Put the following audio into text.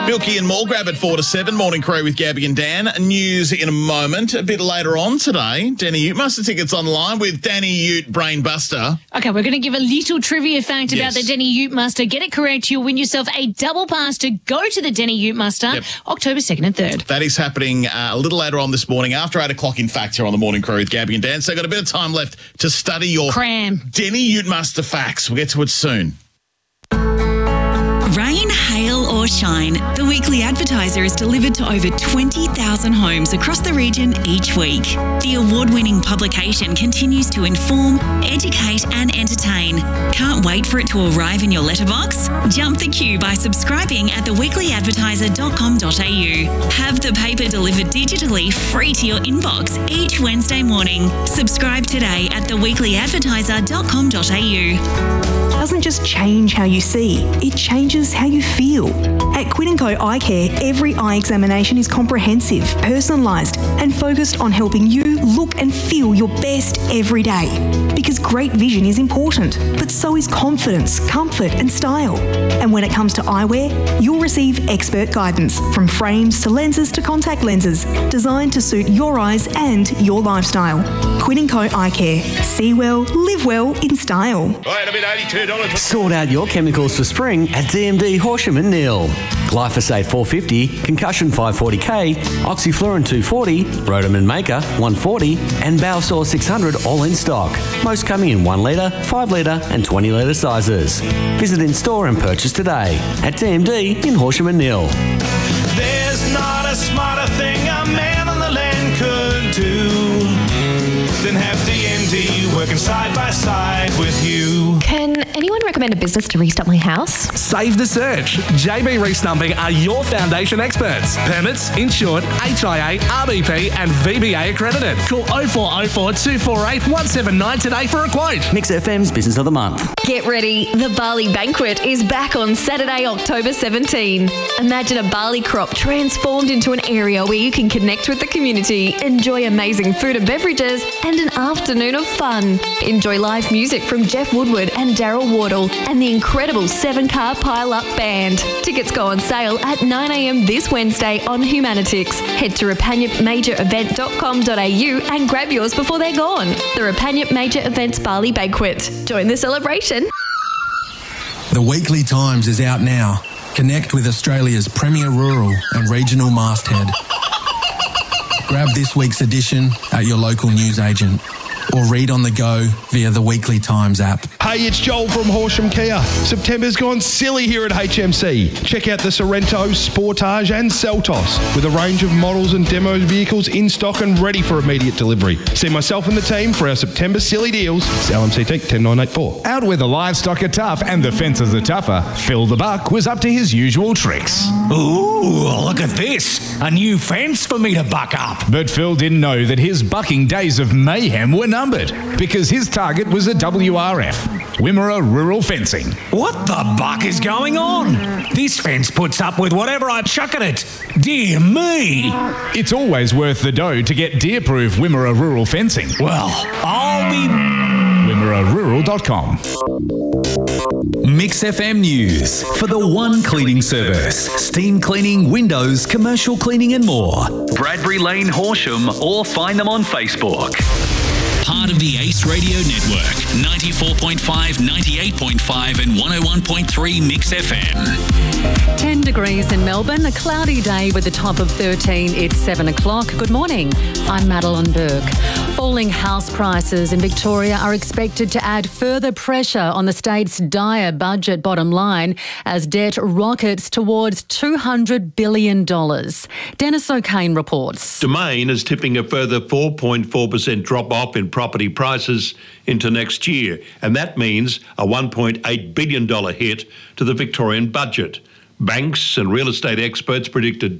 Milky and more, grab at 4 to 7. Morning Crew with Gabby and Dan. News in a moment. A bit later on today, Danny Ute Muster tickets online with Danny Ute Brainbuster. Okay, we're going to give a little trivia fact about the Denny Ute Muster. Get it correct, you'll win yourself a double pass to go to the Denny Ute Muster October 2nd and 3rd. That is happening a little later on this morning, after 8 o'clock in fact, here on the Morning Crew with Gabby and Dan. So got a bit of time left to study your Denny Ute Muster facts. We'll get to it soon. Rain, hail or shine, the Weekly Advertiser is delivered to over 20,000 homes across the region each week. The award-winning publication continues to inform, educate and entertain. Can't wait for it to arrive in your letterbox? Jump the queue by subscribing at theweeklyadvertiser.com.au. Have the paper delivered digitally free to your inbox each Wednesday morning. Subscribe today at theweeklyadvertiser.com.au. Doesn't just change how you see, it changes how you feel. At Quid & Co Eye Care, every eye examination is comprehensive, personalised and focused on helping you look and feel your best every day. Because great vision is important, but so is confidence, comfort and style. And when it comes to eyewear, you'll receive expert guidance from frames to lenses to contact lenses, designed to suit your eyes and your lifestyle. Quid & Co Eye Care. See well, live well in style. Right, a bit $82. Sort out your chemicals for spring at DMD Horsham and Neil. Glyphosate 450, Concussion 540K, Oxyfluorine 240, Rodeman Maker 140 and Balsor 600 all in stock. Most coming in 1 litre, 5 litre and 20 litre sizes. Visit in store and purchase today at DMD in Horsham and Neil. There's not a smarter thing a man on the land could do than have DMD working side by side with you. Can anyone recommend a business to restart my house? Save the search. JB Restumping are your foundation experts. Permits, insured, HIA, RBP and VBA accredited. Call 0404 248 179 today for a quote. Mix FM's Business of the Month. Get ready. The Barley Banquet is back on Saturday, October 17. Imagine a barley crop transformed into an area where you can connect with the community, enjoy amazing food and beverages, and an afternoon of fun. Enjoy live music from Jeff Woodward and Daryl Wardle and the incredible 7-car pile-up band. Tickets go on sale at 9 a.m. this Wednesday on Humanitix. Head to repanyupmajorevent.com.au and grab yours before they're gone. The Repanyup Major Events Barley Banquet. Join the celebration. The Weekly Times is out now. Connect with Australia's premier rural and regional masthead. Grab this week's edition at your local newsagent or read on the go via the Weekly Times app. Hey, it's Joel from Horsham Kia. September's gone silly here at HMC. Check out the Sorrento, Sportage and Seltos with a range of models and demo vehicles in stock and ready for immediate delivery. See myself and the team for our September silly deals. It's LMCT 10984. Out where the livestock are tough and the fences are tougher, Phil the Buck was up to his usual tricks. Ooh, look at this. A new fence for me to buck up. But Phil didn't know that his bucking days of mayhem were numbered, because his target was a WRF, Wimmera Rural Fencing. What the buck is going on? This fence puts up with whatever I chuck at it. Dear me. It's always worth the dough to get deer-proof Wimmera Rural Fencing. Well, I'll be... WimmeraRural.com. Mix FM News for the One Cleaning Service. Steam cleaning, windows, commercial cleaning and more. Bradbury Lane, Horsham, or find them on Facebook. Part of the Ace Radio Network, 94.5, 98.5 and 101.3 Mix FM. 10 degrees in Melbourne, a cloudy day with a top of 13. It's 7 o'clock. Good morning. I'm Madeline Burke. Falling house prices in Victoria are expected to add further pressure on the state's dire budget bottom line as debt rockets towards $200 billion. Dennis O'Kane reports. Domain is tipping a further 4.4% drop-off in property prices into next year, and that means a $1.8 billion hit to the Victorian budget. Banks and real estate experts predicted